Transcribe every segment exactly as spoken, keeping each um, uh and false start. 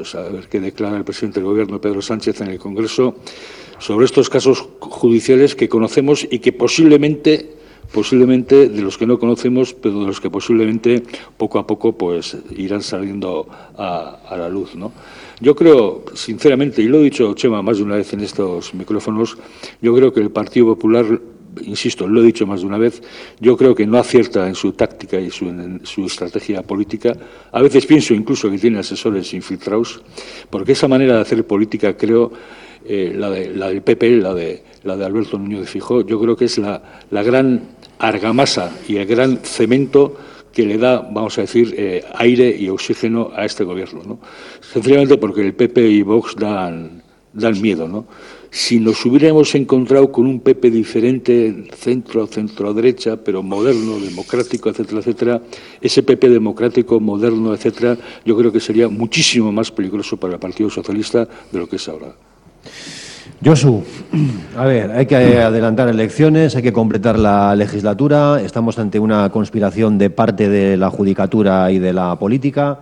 pues a ver qué declara el presidente del Gobierno, Pedro Sánchez, en el Congreso sobre estos casos judiciales que conocemos y que posiblemente, posiblemente de los que no conocemos, pero de los que posiblemente poco a poco pues irán saliendo a, a la luz, ¿no? Yo creo, sinceramente, y lo he dicho, Chema, más de una vez en estos micrófonos, yo creo que el Partido Popular, insisto, lo he dicho más de una vez, yo creo que no acierta en su táctica y su, en su estrategia política. A veces pienso incluso que tiene asesores infiltrados, porque esa manera de hacer política, creo, eh, la, de, la del P P, la de, la de Alberto Núñez de Feijóo, yo creo que es la, la gran argamasa y el gran cemento que le da, vamos a decir, eh, aire y oxígeno a este Gobierno, ¿no? Sencillamente porque el P P y Vox dan, dan miedo, ¿no? Si nos hubiéramos encontrado con un P P diferente, centro, centro-derecha, pero moderno, democrático, etcétera, etcétera, ese P P democrático, moderno, etcétera, yo creo que sería muchísimo más peligroso para el Partido Socialista de lo que es ahora. Josu, a ver, hay que adelantar elecciones, hay que completar la legislatura, estamos ante una conspiración de parte de la judicatura y de la política.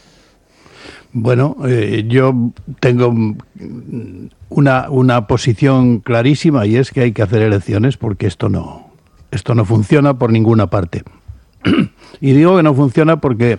Bueno, eh, yo tengo una, una posición clarísima y es que hay que hacer elecciones porque esto no, esto no funciona por ninguna parte. Y digo que no funciona porque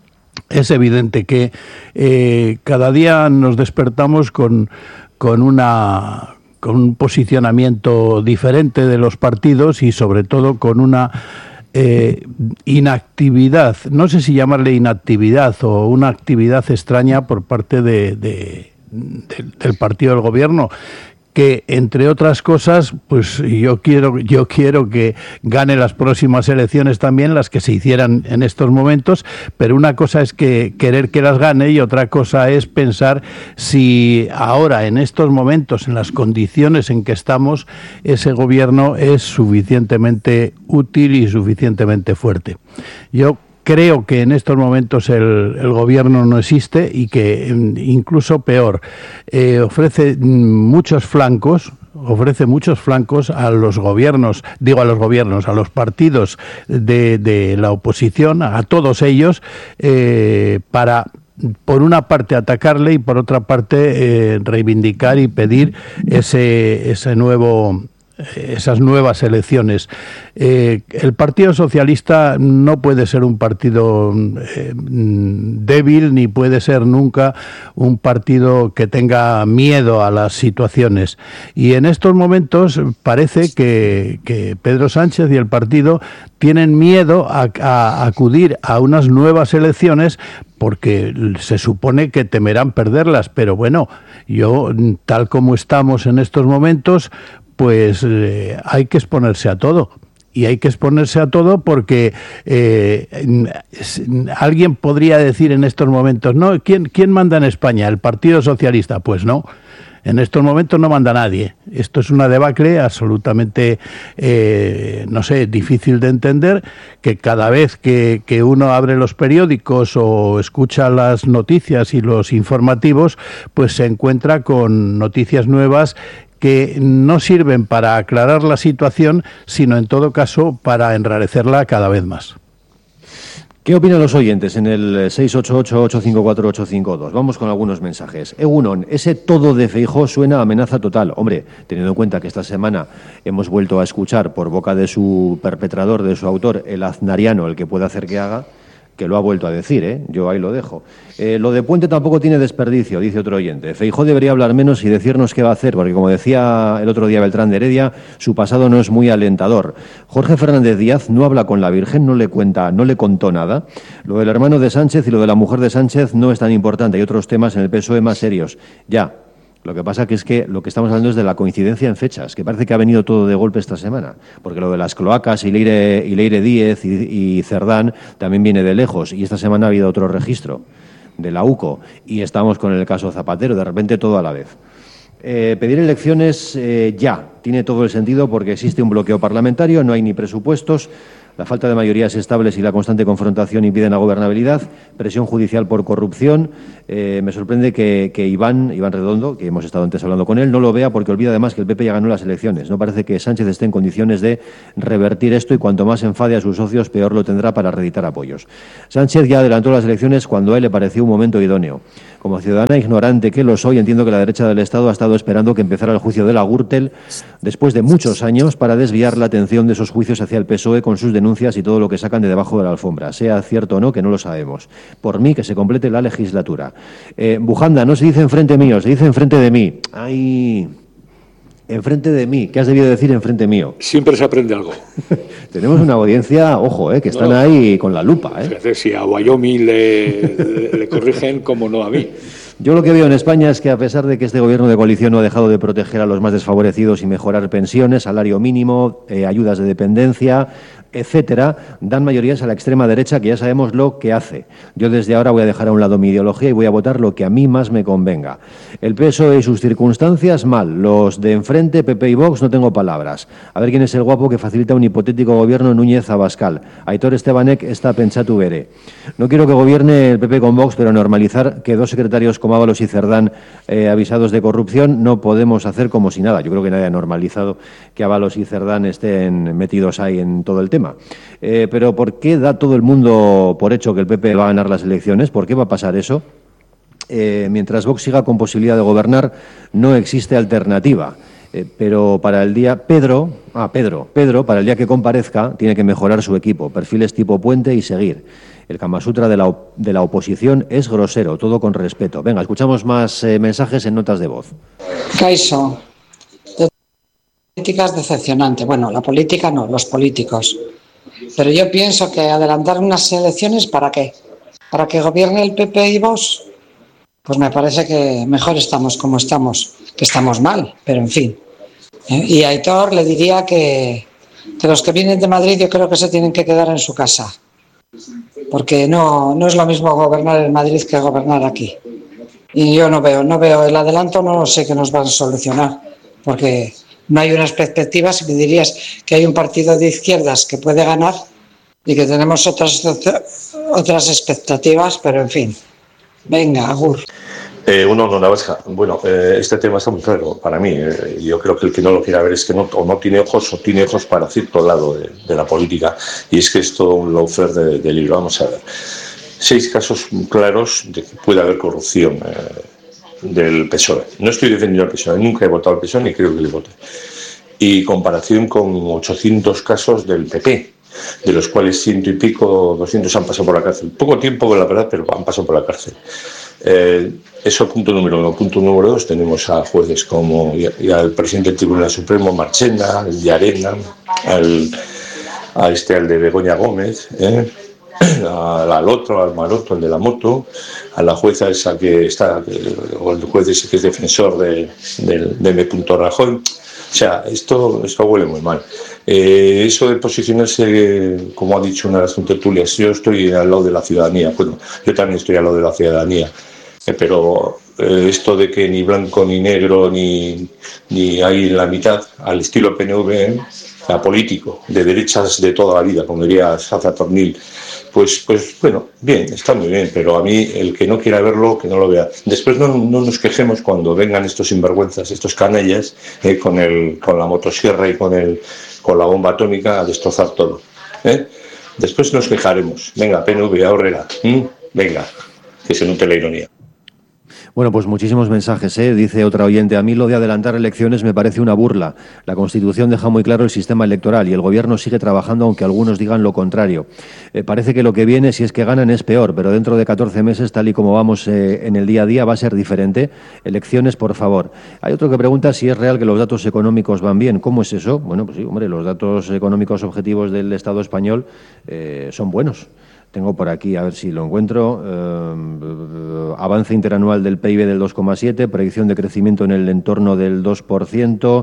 es evidente que eh, cada día nos despertamos con... con una con un posicionamiento diferente de los partidos y sobre todo con una eh, inactividad, no sé si llamarle inactividad o una actividad extraña por parte de, de, de, del partido del Gobierno, que entre otras cosas, pues yo quiero yo quiero que gane las próximas elecciones también, las que se hicieran en estos momentos, pero una cosa es que querer que las gane y otra cosa es pensar si ahora, en estos momentos, en las condiciones en que estamos, ese Gobierno es suficientemente útil y suficientemente fuerte. Yo creo que en estos momentos el, el Gobierno no existe y que incluso peor, eh, ofrece muchos flancos, ofrece muchos flancos a los gobiernos, digo a los gobiernos, a los partidos de, de la oposición, a todos ellos, eh, para por una parte atacarle y por otra parte eh, reivindicar y pedir ese, ese nuevo... esas nuevas elecciones. Eh, el Partido Socialista no puede ser un partido eh, débil ni puede ser nunca un partido que tenga miedo a las situaciones. Y en estos momentos parece que, que Pedro Sánchez y el partido tienen miedo a, a acudir a unas nuevas elecciones porque se supone que temerán perderlas. Pero bueno, yo, tal como estamos en estos momentos, pues eh, hay que exponerse a todo. Y hay que exponerse a todo porque eh, alguien podría decir en estos momentos, no, ¿quién, ¿quién manda en España? ¿El Partido Socialista? Pues no. En estos momentos no manda nadie. Esto es una debacle absolutamente, eh, no sé, difícil de entender, que cada vez que, que uno abre los periódicos o escucha las noticias y los informativos, pues se encuentra con noticias nuevas que no sirven para aclarar la situación, sino en todo caso para enrarecerla cada vez más. ¿Qué opinan los oyentes en el seis ocho ocho, ocho cinco cuatro, ocho cinco dos? Vamos con algunos mensajes. Egunon, ese todo de Feijóo suena a amenaza total. Hombre, teniendo en cuenta que esta semana hemos vuelto a escuchar por boca de su perpetrador, de su autor, el aznariano, el que puede hacer que haga, que lo ha vuelto a decir, ¿eh? Yo ahí lo dejo. Eh, lo de Puente tampoco tiene desperdicio, dice otro oyente. Feijóo debería hablar menos y decirnos qué va a hacer, porque como decía el otro día Beltrán de Heredia, su pasado no es muy alentador. Jorge Fernández Díaz no habla con la Virgen, no le cuenta, no le contó nada. Lo del hermano de Sánchez y lo de la mujer de Sánchez no es tan importante. Hay otros temas en el P S O E más serios. Ya. Lo que pasa que es que lo que estamos hablando es de la coincidencia en fechas, que parece que ha venido todo de golpe esta semana, porque lo de las cloacas y Leire, y Leire Díez y, y Cerdán también viene de lejos, y esta semana ha habido otro registro de la U C O, y estamos con el caso Zapatero, de repente todo a la vez. Eh, pedir elecciones eh, ya tiene todo el sentido porque existe un bloqueo parlamentario, no hay ni presupuestos. La falta de mayorías estables y la constante confrontación impiden la gobernabilidad, presión judicial por corrupción. Eh, me sorprende que, que Iván, Iván Redondo, que hemos estado antes hablando con él, no lo vea porque olvida además que el P P ya ganó las elecciones. No parece que Sánchez esté en condiciones de revertir esto y cuanto más enfade a sus socios, peor lo tendrá para reeditar apoyos. Sánchez ya adelantó las elecciones cuando a él le pareció un momento idóneo. Como ciudadana ignorante que lo soy, entiendo que la derecha del Estado ha estado esperando que empezara el juicio de la Gürtel después de muchos años para desviar la atención de esos juicios hacia el P S O E con sus denuncias y todo lo que sacan de debajo de la alfombra. Sea cierto o no, que no lo sabemos. Por mí, que se complete la legislatura. Eh, Bujanda, no se dice enfrente mío, se dice enfrente de mí. Ay... Enfrente de mí, ¿qué has debido decir enfrente mío? Siempre se aprende algo. Tenemos una audiencia, ojo, eh, que están no, ahí con la lupa. Eh. Fíjate, si a Wyoming le, le, le corrigen, como no a mí. Yo lo que veo en España es que a pesar de que este gobierno de coalición no ha dejado de proteger a los más desfavorecidos y mejorar pensiones, salario mínimo, eh, ayudas de dependencia, etcétera, dan mayorías a la extrema derecha, que ya sabemos lo que hace. Yo desde ahora voy a dejar a un lado mi ideología y voy a votar lo que a mí más me convenga. El P S O E y sus circunstancias, mal. Los de enfrente, P P y Vox, no tengo palabras. A ver quién es el guapo que facilita un hipotético gobierno Núñez Abascal. Aitor Estebanek está pentsatu bere. No quiero que gobierne el P P con Vox, pero normalizar que dos secretarios como Ábalos y Cerdán eh, avisados de corrupción no podemos hacer como si nada. Yo creo que nadie ha normalizado que Ábalos y Cerdán estén metidos ahí en todo el tema. Eh, pero ¿por qué da todo el mundo por hecho que el P P va a ganar las elecciones? ¿Por qué va a pasar eso? Eh, mientras Vox siga con posibilidad de gobernar, no existe alternativa. Eh, pero para el día Pedro, ah, Pedro, Pedro, para el día que comparezca, tiene que mejorar su equipo, perfiles tipo Puente y seguir. El Kama Sutra de la, de la oposición es grosero, todo con respeto. Venga, escuchamos más eh, mensajes en notas de voz. Caixo. La política es decepcionante. Bueno, la política no, los políticos. Pero yo pienso que adelantar unas elecciones, ¿para qué? ¿Para que gobierne el P P y Vox? Pues me parece que mejor estamos como estamos, que estamos mal, pero en fin. Y a Aitor le diría que, que los que vienen de Madrid yo creo que se tienen que quedar en su casa. Porque no, no es lo mismo gobernar en Madrid que gobernar aquí. Y yo no veo, no veo el adelanto, no sé qué nos van a solucionar, porque no hay unas perspectivas. Si me dirías que hay un partido de izquierdas que puede ganar y que tenemos otras, otras expectativas, pero en fin. Venga, agur. Eh, uno no la vasca. Bueno, eh, este tema está muy claro para mí. Eh, yo creo que el que no lo quiera ver es que no, o no tiene ojos o tiene ojos para cierto lado de, de la política. Y es que es todo un lawfare de, de libro. Vamos a ver. Seis casos claros de que puede haber corrupción eh, del P S O E. No estoy defendiendo al P S O E, nunca he votado al P S O E ni creo que le vote. Y comparación con ochocientos casos del P P, de los cuales ciento y pico, doscientos han pasado por la cárcel. Poco tiempo, la verdad, pero han pasado por la cárcel. Eh, eso punto número uno. Punto número dos, tenemos a jueces como y, y al presidente del Tribunal Supremo, Marchena, el de Arena, al, a este, al de Begoña Gómez, ¿eh? al, al otro, al Maroto, el de la moto, a la jueza esa que está, o el juez ese que es defensor de, de, de M. Rajoy. O sea, esto, esto huele muy mal. Eh, eso de posicionarse, como ha dicho una de las tertulias, yo estoy al lado de la ciudadanía. Bueno, yo también estoy al lado de la ciudadanía. Eh, pero eh, esto de que ni blanco ni negro ni, ni hay en la mitad, al estilo P N V, ¿eh? A político, de derechas de toda la vida, como diría Saza Tornil, pues, pues bueno, bien, está muy bien, pero a mí el que no quiera verlo, que no lo vea. Después no, no nos quejemos cuando vengan estos sinvergüenzas, estos canallas, eh, con, el, con la motosierra y con, el, con la bomba atómica a destrozar todo. ¿eh? Después nos quejaremos. Venga, P N V, ahorrera. ¿Mm? Venga, que se note la ironía. Bueno, pues muchísimos mensajes, ¿eh? Dice otra oyente, a mí lo de adelantar elecciones me parece una burla. La Constitución deja muy claro el sistema electoral y el Gobierno sigue trabajando aunque algunos digan lo contrario. Eh, parece que lo que viene, si es que ganan, es peor, pero dentro de catorce meses, tal y como vamos eh, en el día a día, va a ser diferente. Elecciones, por favor. Hay otro que pregunta si es real que los datos económicos van bien. ¿Cómo es eso? Bueno, pues sí, hombre, los datos económicos objetivos del Estado español eh, son buenos. Tengo por aquí, a ver si lo encuentro, eh, avance interanual del P I B del dos coma siete, predicción de crecimiento en el entorno del dos por ciento,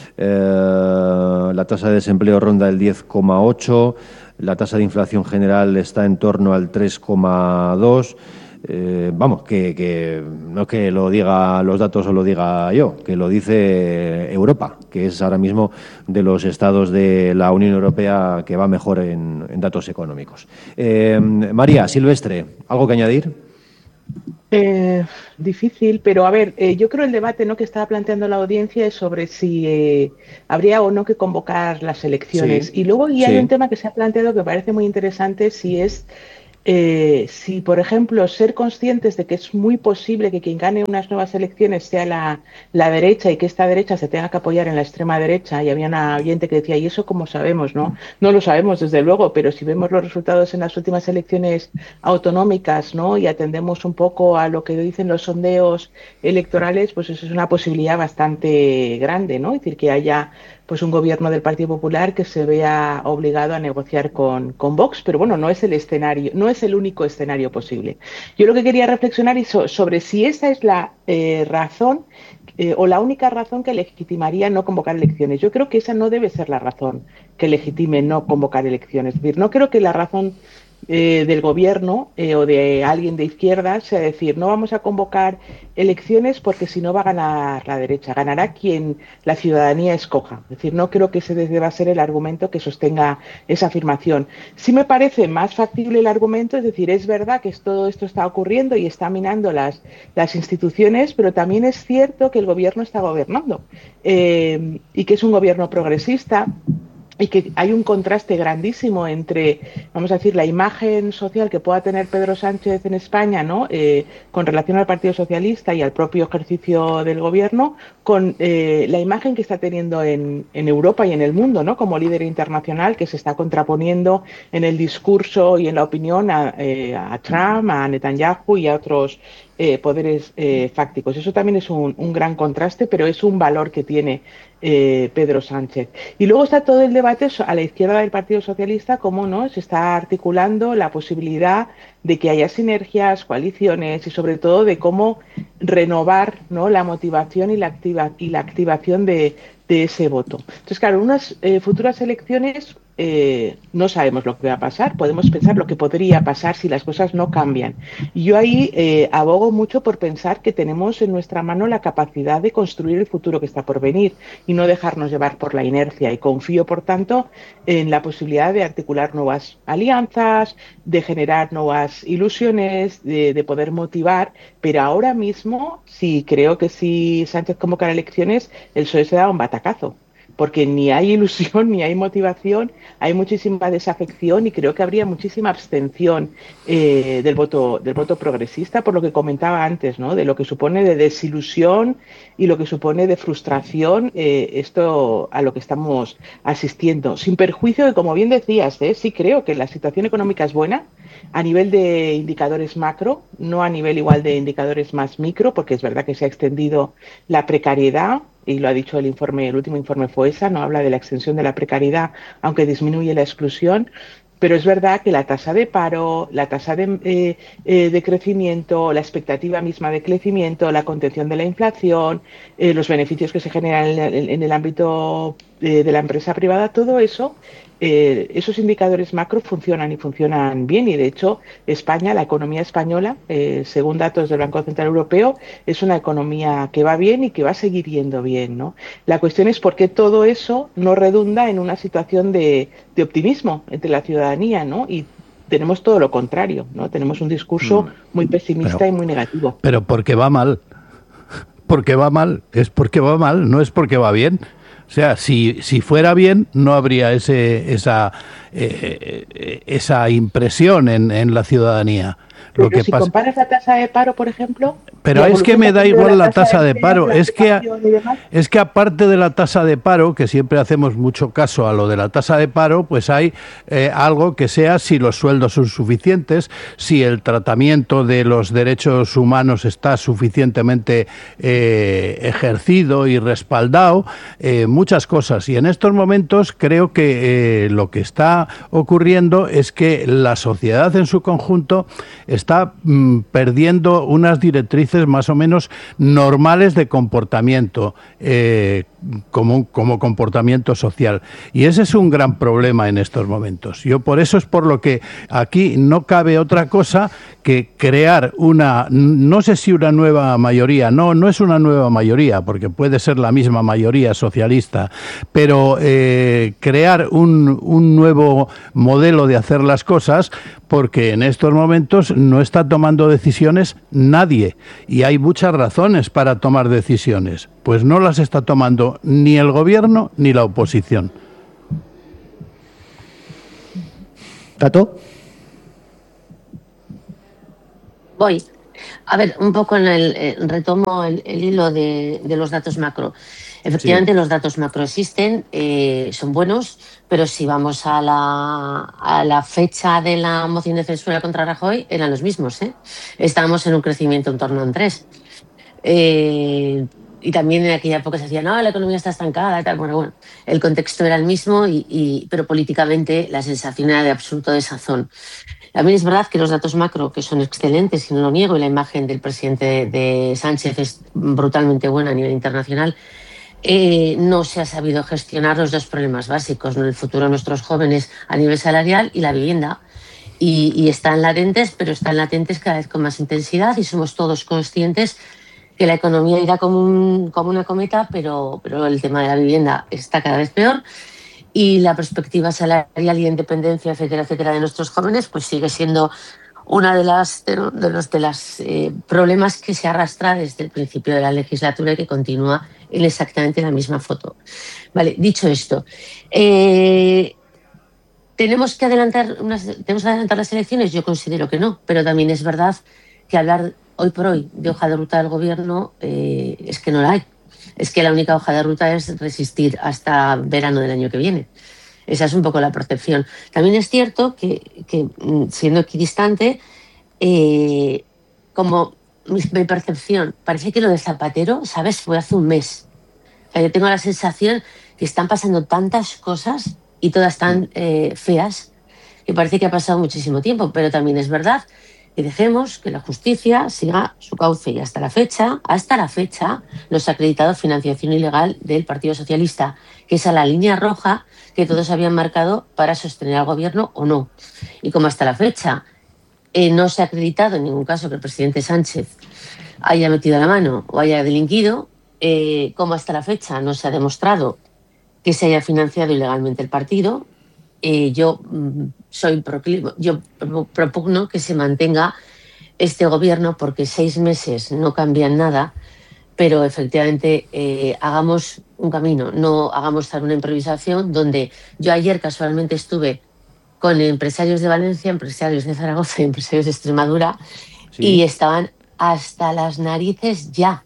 eh, la tasa de desempleo ronda el diez coma ocho, la tasa de inflación general está en torno al tres coma dos. Eh, vamos, que, que no es que lo diga los datos o lo diga yo, que lo dice Europa, que es ahora mismo de los estados de la Unión Europea que va mejor en, en datos económicos. Eh, María Silvestre, ¿algo que añadir? Eh, difícil, pero a ver, eh, yo creo el debate, ¿no?, que estaba planteando la audiencia es sobre si eh, habría o no que convocar las elecciones. Sí, y luego y hay sí. un tema que se ha planteado que parece muy interesante, si es Eh, si, por ejemplo, ser conscientes de que es muy posible que quien gane unas nuevas elecciones sea la, la derecha y que esta derecha se tenga que apoyar en la extrema derecha, y había una oyente que decía, ¿y eso cómo sabemos? No, no lo sabemos, desde luego, pero si vemos los resultados en las últimas elecciones autonómicas, ¿no? Y atendemos un poco a lo que dicen los sondeos electorales, pues eso es una posibilidad bastante grande, ¿no? Es decir, que haya pues un gobierno del Partido Popular que se vea obligado a negociar con, con Vox, pero bueno, no es el escenario, no es el único escenario posible. Yo lo que quería reflexionar es sobre si esa es la eh, razón eh, o la única razón que legitimaría no convocar elecciones. Yo creo que esa no debe ser la razón que legitime no convocar elecciones. Es decir, no creo que la razón Eh, del gobierno eh, o de alguien de izquierdas, sea decir, no vamos a convocar elecciones porque si no va a ganar la derecha, ganará quien la ciudadanía escoja. Es decir, no creo que ese deba ser el argumento que sostenga esa afirmación. Sí me parece más factible el argumento, es decir, es verdad que todo esto está ocurriendo y está minando las, las instituciones, pero también es cierto que el gobierno está gobernando eh, y que es un gobierno progresista, y que hay un contraste grandísimo entre, vamos a decir, la imagen social que pueda tener Pedro Sánchez en España, ¿no? Eh, con relación al Partido Socialista y al propio ejercicio del gobierno, con eh, la imagen que está teniendo en, en Europa y en el mundo, ¿no? Como líder internacional, que se está contraponiendo en el discurso y en la opinión a, eh, a Trump, a Netanyahu y a otros eh, poderes eh, fácticos. Eso también es un, un gran contraste, pero es un valor que tiene eh, Pedro Sánchez. Y luego está todo el debate a la izquierda del Partido Socialista, cómo no se está articulando la posibilidad de que haya sinergias, coaliciones y sobre todo de cómo renovar, ¿no?, la motivación y la, activa, y la activación de, de ese voto. Entonces, claro, unas eh, futuras elecciones eh, no sabemos lo que va a pasar, podemos pensar lo que podría pasar si las cosas no cambian. Y yo ahí eh, abogo mucho por pensar que tenemos en nuestra mano la capacidad de construir el futuro que está por venir y no dejarnos llevar por la inercia, y confío, por tanto, en la posibilidad de articular nuevas alianzas, de generar nuevas ilusiones, de, de poder motivar, pero ahora mismo sí creo que si Sánchez convocara elecciones, el P S O E se da un batacazo, porque ni hay ilusión, ni hay motivación, hay muchísima desafección y creo que habría muchísima abstención eh, del voto del voto progresista, por lo que comentaba antes, ¿no?, de lo que supone de desilusión y lo que supone de frustración eh, esto a lo que estamos asistiendo. Sin perjuicio de, como bien decías, ¿eh? sí creo que la situación económica es buena a nivel de indicadores macro, no a nivel igual de indicadores más micro, porque es verdad que se ha extendido la precariedad, y lo ha dicho el informe, el último informe FOESA, no habla de la extensión de la precariedad, aunque disminuye la exclusión, pero es verdad que la tasa de paro, la tasa de, eh, eh, de crecimiento, la expectativa misma de crecimiento, la contención de la inflación, eh, los beneficios que se generan en el, en el ámbito de, de la empresa privada, todo eso, eh, esos indicadores macro funcionan y funcionan bien, y de hecho España, la economía española, eh, según datos del Banco Central Europeo, es una economía que va bien y que va a seguir yendo bien, ¿no? La cuestión es por qué todo eso no redunda en una situación de, de optimismo entre la ciudadanía, ¿no? Y tenemos todo lo contrario, ¿no? Tenemos un discurso muy pesimista pero, y muy negativo. Pero porque va mal, porque va mal, es porque va mal, no es porque va bien. O sea, si, si fuera bien, no habría ese, esa, eh, esa impresión en, en la ciudadanía. Lo Pero que si pasa... comparas la tasa de paro, por ejemplo... Pero es que me da igual la tasa de paro. Es que, es que aparte de la tasa de paro, que siempre hacemos mucho caso a lo de la tasa de paro, pues hay eh, algo que sea si los sueldos son suficientes, si el tratamiento de los derechos humanos está suficientemente eh, ejercido y respaldado, eh, muchas cosas. Y en estos momentos creo que eh, lo que está ocurriendo es que la sociedad en su conjunto está mm, perdiendo unas directrices más o menos normales de comportamiento eh, como, como comportamiento social, y ese es un gran problema en estos momentos. Yo por eso es por lo que aquí no cabe otra cosa que crear una, no sé si una nueva mayoría, no, no es una nueva mayoría porque puede ser la misma mayoría socialista, pero eh, crear un, un nuevo modelo de hacer las cosas, porque en estos momentos no está tomando decisiones nadie, y hay muchas razones para tomar decisiones, pues no las está tomando ni el gobierno ni la oposición. ¿Tato? Voy. A ver, un poco en el eh, retomo el, el hilo de, de los datos macro. Efectivamente, sí. Los datos macro existen, eh, son buenos, pero si vamos a la, a la fecha de la moción de censura contra Rajoy, eran los mismos, ¿eh? Estábamos en un crecimiento en torno a un tres. Eh, y también en aquella época se decía, no, la economía está estancada, tal. Bueno, bueno, el contexto era el mismo, y, y, pero políticamente la sensación era de absoluto desazón. También es verdad que los datos macro, que son excelentes, y no lo niego, y la imagen del presidente de Sánchez es brutalmente buena a nivel internacional, eh, no se ha sabido gestionar los dos problemas básicos, ¿no? El futuro de nuestros jóvenes a nivel salarial y la vivienda. Y, y están latentes, pero están latentes cada vez con más intensidad, y somos todos conscientes que la economía irá como, un, como una cometa, pero, pero el tema de la vivienda está cada vez peor. Y la perspectiva salarial y de independencia, etcétera, etcétera, de nuestros jóvenes, pues sigue siendo una de las de los de los eh, problemas que se arrastra desde el principio de la legislatura y que continúa en exactamente la misma foto. Vale, dicho esto, eh, ¿tenemos que adelantar unas, ¿tenemos que adelantar las elecciones? Yo considero que no, pero también es verdad que hablar hoy por hoy de hoja de ruta del gobierno eh, es que no la hay. Es que la única hoja de ruta es resistir hasta verano del año que viene. Esa es un poco la percepción. También es cierto que, que siendo equidistante, eh, como mi, mi percepción, parece que lo de Zapatero, ¿sabes? Fue hace un mes. O sea, yo tengo la sensación que están pasando tantas cosas y todas tan eh, feas, que parece que ha pasado muchísimo tiempo, pero también es verdad que dejemos que la justicia siga su cauce, y hasta la fecha, hasta la fecha, nos ha acreditado financiación ilegal del Partido Socialista, que es a la línea roja que todos habían marcado para sostener al gobierno o no. Y como hasta la fecha eh, no se ha acreditado en ningún caso que el presidente Sánchez haya metido la mano o haya delinquido, eh, como hasta la fecha no se ha demostrado que se haya financiado ilegalmente el partido, Eh, yo mm, soy proclivo, yo propugno que se mantenga este gobierno, porque seis meses no cambian nada, pero efectivamente eh, hagamos un camino, no hagamos una improvisación. Donde yo ayer casualmente estuve con empresarios de Valencia, empresarios de Zaragoza y empresarios de Extremadura, sí. Y estaban hasta las narices ya.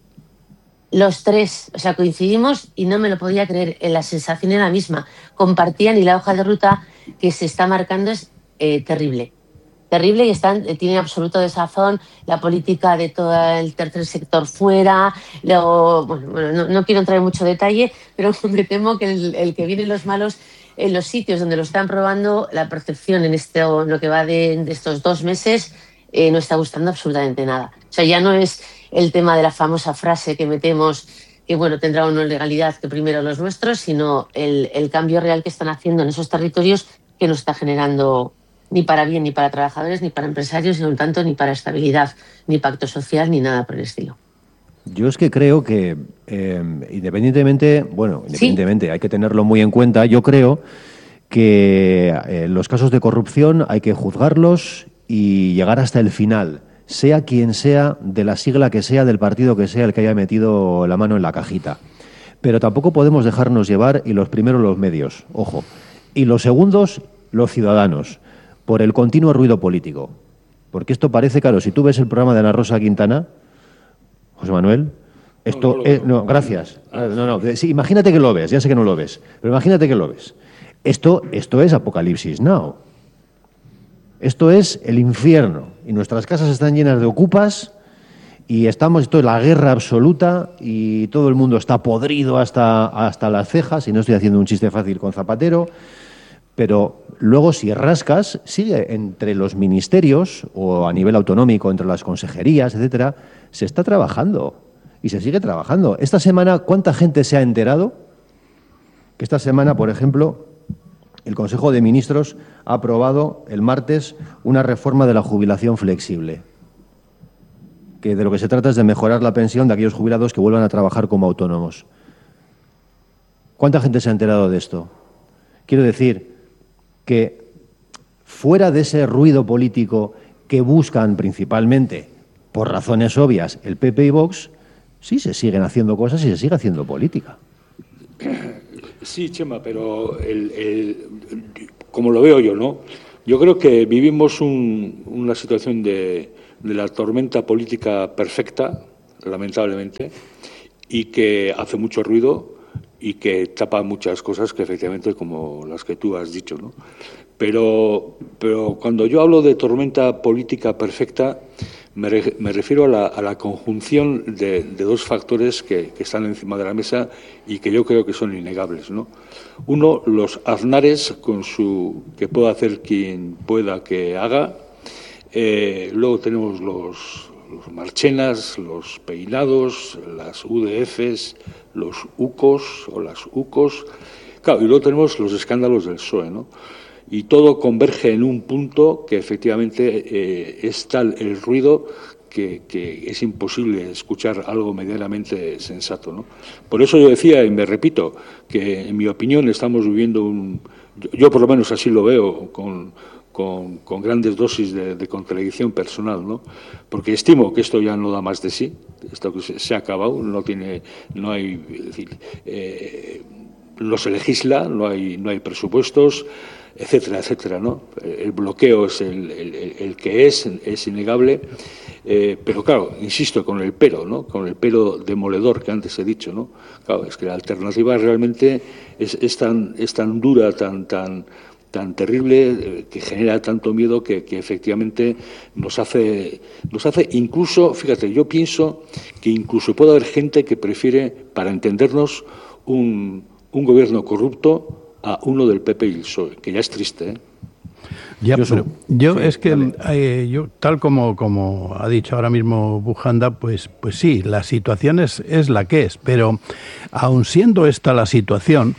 Los tres, o sea, coincidimos y no me lo podía creer, la sensación era la misma, compartían, y la hoja de ruta que se está marcando es eh, terrible, terrible, y están, eh, tienen absoluto desazón, la política de todo el tercer sector fuera, luego, bueno, bueno no, no quiero entrar en mucho detalle, pero me temo que el, el que vienen los malos en los sitios donde lo están probando, la percepción en, este, en lo que va de, de estos dos meses eh, no está gustando absolutamente nada. O sea, ya no es el tema de la famosa frase que metemos, que bueno, tendrá una legalidad que primero los nuestros, sino el, el cambio real que están haciendo en esos territorios, que no está generando ni para bien ni para trabajadores ni para empresarios, sino tanto ni para estabilidad, ni pacto social, ni nada por el estilo. Yo es que creo que eh, independientemente, bueno, independientemente, ¿sí? Hay que tenerlo muy en cuenta. Yo creo que eh, los casos de corrupción hay que juzgarlos y llegar hasta el final, sea quien sea, de la sigla que sea, del partido que sea el que haya metido la mano en la cajita. Pero tampoco podemos dejarnos llevar, y los primeros los medios, ojo, y los segundos los ciudadanos, por el continuo ruido político. Porque esto parece, claro, si tú ves el programa de Ana Rosa Quintana, José Manuel, esto no, no, es, no gracias. No, no, sí, imagínate que lo ves, ya sé que no lo ves, pero imagínate que lo ves. Esto, esto es Apocalipsis Now. Esto es el infierno, y nuestras casas están llenas de ocupas, y estamos, esto es la guerra absoluta, y todo el mundo está podrido hasta, hasta las cejas, y no estoy haciendo un chiste fácil con Zapatero, pero luego si rascas, sigue entre los ministerios, o a nivel autonómico, entre las consejerías, etcétera, se está trabajando, y se sigue trabajando. Esta semana, ¿cuánta gente se ha enterado? Que esta semana, por ejemplo, el Consejo de Ministros ha aprobado el martes una reforma de la jubilación flexible, que de lo que se trata es de mejorar la pensión de aquellos jubilados que vuelvan a trabajar como autónomos. ¿Cuánta gente se ha enterado de esto? Quiero decir que fuera de ese ruido político que buscan principalmente, por razones obvias, el P P y Vox, sí se siguen haciendo cosas y se sigue haciendo política. Sí, Chema, pero el, el, como lo veo yo, ¿no? Yo creo que vivimos un, una situación de, de la tormenta política perfecta, lamentablemente, y que hace mucho ruido y que tapa muchas cosas que efectivamente, como las que tú has dicho, ¿no? Pero, pero cuando yo hablo de tormenta política perfecta, me, re, me refiero a la, a la conjunción de, de dos factores que, que están encima de la mesa y que yo creo que son innegables, ¿no? Uno, los aznares con su que pueda hacer quien pueda que haga. Eh, luego tenemos los, los marchenas, los peinados, las U D Fs, los UCOs o las UCOs. Claro, y luego tenemos los escándalos del P S O E, ¿no? Y todo converge en un punto que efectivamente eh, es tal el ruido que, que es imposible escuchar algo medianamente sensato, ¿no? Por eso yo decía, y me repito, que en mi opinión estamos viviendo un... Yo, yo por lo menos así lo veo, con, con, con grandes dosis de, de contradicción personal, ¿no? Porque estimo que esto ya no da más de sí, esto que se, se ha acabado, no tiene, no hay, es decir, eh, no se legisla, no hay, no hay presupuestos, etcétera, etcétera, ¿no? El bloqueo es el, el, el que es, es innegable, eh, pero claro, insisto, con el pero, ¿no? Con el pero demoledor que antes he dicho, ¿no? Claro, es que la alternativa realmente es, es tan, es tan dura, tan, tan, tan terrible, eh, que genera tanto miedo que, que efectivamente nos hace, nos hace incluso, fíjate, yo pienso que incluso puede haber gente que prefiere, para entendernos, un, un gobierno corrupto a uno del P P y el P S O E, que ya es triste, ¿eh? Ya, yo, pero yo sí, es que eh, yo tal como como ha dicho ahora mismo Bujanda, pues pues sí, la situación es, es la que es, pero aun siendo esta la situación,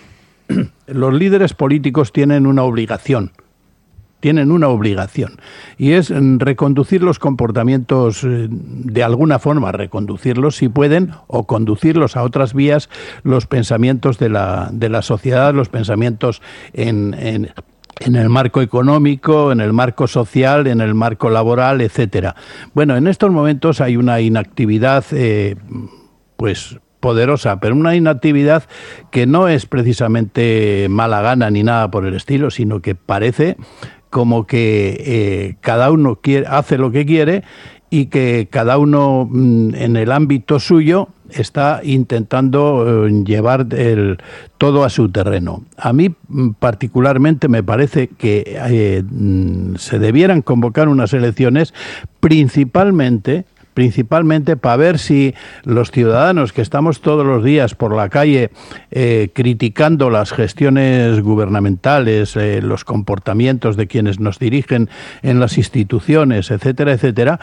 los líderes políticos tienen una obligación, tienen una obligación, y es reconducir los comportamientos, de alguna forma reconducirlos si pueden, o conducirlos a otras vías, los pensamientos de la, de la sociedad, los pensamientos en, en, en el marco económico, en el marco social, en el marco laboral, etcétera. Bueno, en estos momentos hay una inactividad, eh, pues... poderosa, pero una inactividad que no es precisamente mala gana ni nada por el estilo, sino que parece como que eh, cada uno quiere, hace lo que quiere y que cada uno mm, en el ámbito suyo está intentando eh, llevar el, todo a su terreno. A mí particularmente me parece que eh, mm, se debieran convocar unas elecciones principalmente principalmente para ver si los ciudadanos que estamos todos los días por la calle eh, criticando las gestiones gubernamentales, eh, los comportamientos de quienes nos dirigen en las instituciones, etcétera, etcétera,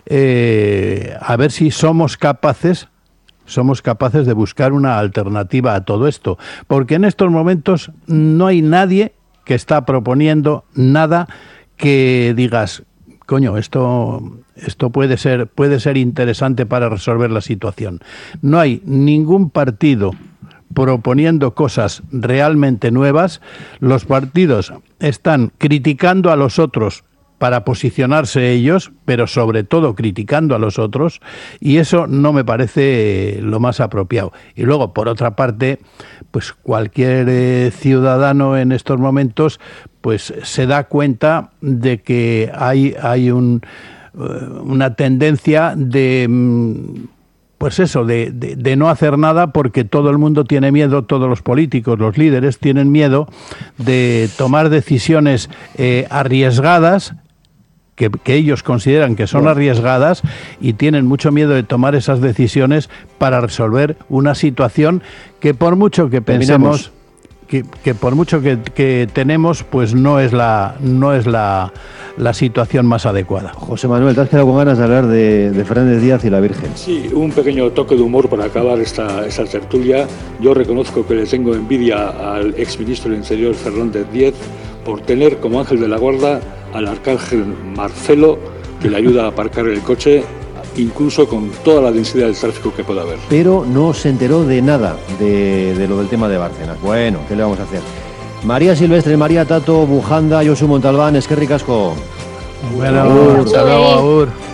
eh, a ver si somos capaces somos capaces de buscar una alternativa a todo esto, porque en estos momentos no hay nadie que está proponiendo nada que digas, coño, esto esto puede ser puede ser interesante para resolver la situación. No hay ningún partido proponiendo cosas realmente nuevas. Los partidos están criticando a los otros para posicionarse ellos, pero sobre todo criticando a los otros, y eso no me parece lo más apropiado. Y luego, por otra parte, pues cualquier eh, ciudadano en estos momentos pues se da cuenta de que hay hay un una tendencia de pues eso, de, de, de no hacer nada, porque todo el mundo tiene miedo, todos los políticos, los líderes tienen miedo de tomar decisiones eh, arriesgadas, que, que ellos consideran que son arriesgadas, y tienen mucho miedo de tomar esas decisiones para resolver una situación que por mucho que pensemos, que, que por mucho que, que tenemos, pues no es la no es la, la situación más adecuada. José Manuel, ¿te has quedado con ganas de hablar de, de Fernández Díaz y la Virgen? Sí, un pequeño toque de humor para acabar esta, esta tertulia. Yo reconozco que le tengo envidia al exministro del Interior, Fernández Díaz, por tener como ángel de la guarda al arcángel Marcelo, que le ayuda a aparcar el coche, incluso con toda la densidad del tráfico que pueda haber. Pero no se enteró de nada de, de lo del tema de Bárcenas. Bueno, ¿qué le vamos a hacer? María Silvestre, María Tato, Bujanda, Josu Montalbán, eskerrik asko. Bueno, hasta luego, agur.